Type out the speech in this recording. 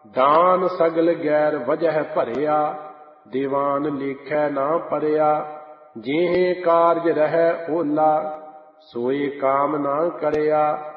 ਦਾਨ ਸਗਲ ਗੈਰ ਵਜਹ ਭਰਿਆ, ਦੀਵਾਨ ਲੇਖੈ ਨਾ ਪਰਿਆ। ਜਿਹੇ ਕਾਰਜ ਰਹਿ ਓਲਾ, ਸੋਏ ਕਾਮ ਨਾ ਕਰਿਆ।